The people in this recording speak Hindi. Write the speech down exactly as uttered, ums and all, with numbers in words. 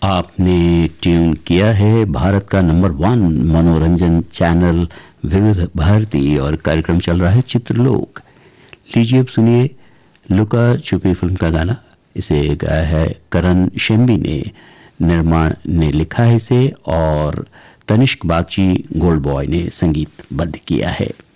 आपने ट्यून किया है भारत का नंबर वन मनोरंजन चैनल विविध भारती और कार्यक्रम चल रहा है चित्रलोक। लीजिए अब सुनिए लुका छुपी फिल्म का गाना। इसे गाया है करण शेम्बी ने, निर्माण ने लिखा है इसे और तनिष्क बागची गोल्ड बॉय ने संगीतबद्ध किया है।